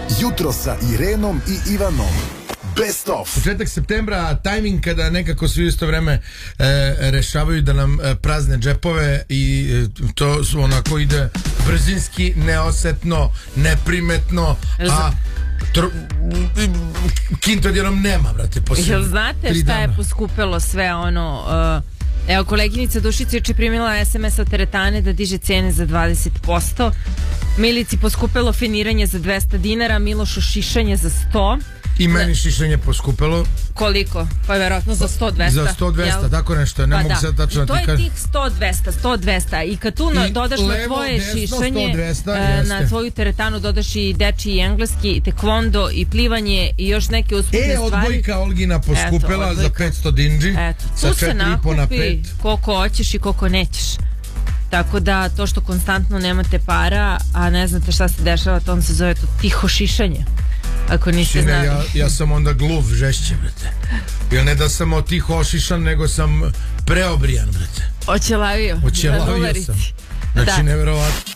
Jutro sa Irenom I Ivanom. Best of. Početak septembra, tajming kada nekako svi isto vreme rešavaju da nam prazne džepove i to su onako ide brzinski, neosetno, neprimetno, a kinto odjednom nema, brate. Jel znate šta je poskupelo sve ono... Evo, koleginica Dušica je primila SMS od teretane da diže cijene za 20%. Milici poskupelo finiranje za 200 dinara, Milošu šišanje za 100. I meni šišanje poskupelo. Koliko? Pa je verovatno za 100-200. Za 100-200, tako nešto, ne mogu sad tačno ti kažem. I to je tih 100-200. I kad tu dodaš na tvoje šišanje, na tvoju teretanu dodaš i dečiji i engleski, i tekvondo, i plivanje, i još neke usputne stvari. Odbojka Olgina poskupela za 500 dinđi. Tu se nakupi koliko hoćeš i koliko nećeš. Tako da to što konstantno nemate para, a ne znate šta se dešava, to se zove to tiho šišanje. Ako niste znali. Ja sam onda gluv, žešće, brate. Jer ne da sam tiho ošišan, nego sam preobrijan, brate. Oćelavio sam. Znači, neverovatno.